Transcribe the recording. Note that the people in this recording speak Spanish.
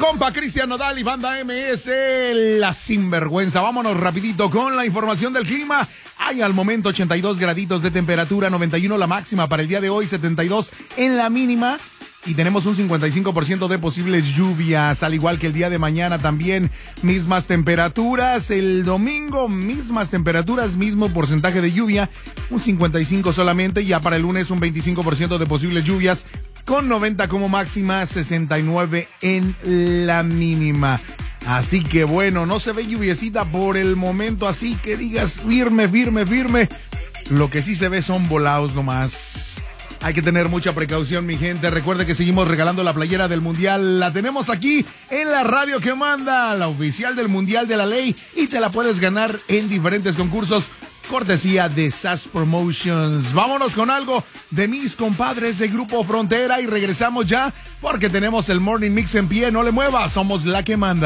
compa Cristian Nodal y banda MS, La Sinvergüenza. Vámonos rapidito con la información del clima. Hay al momento 82 graditos de temperatura, 91 la máxima para el día de hoy, 72 en la mínima. Y tenemos un 55% de posibles lluvias, al igual que el día de mañana también. Mismas temperaturas, el domingo mismas temperaturas, mismo porcentaje de lluvia, un 55 solamente. Ya para el lunes un 25% de posibles lluvias, con 90 como máxima, 69 en la mínima. Así que bueno, no se ve lluviecita por el momento, así que digas firme. Lo que sí se ve son volados nomás. Hay que tener mucha precaución, mi gente. Recuerde que seguimos regalando la playera del Mundial. La tenemos aquí en la radio que manda, la oficial del Mundial de la Ley. Y te la puedes ganar en diferentes concursos, cortesía de SAS Promotions. Vámonos con algo de mis compadres de Grupo Frontera y regresamos ya porque tenemos el Morning Mix en pie. No le muevas, somos la que manda.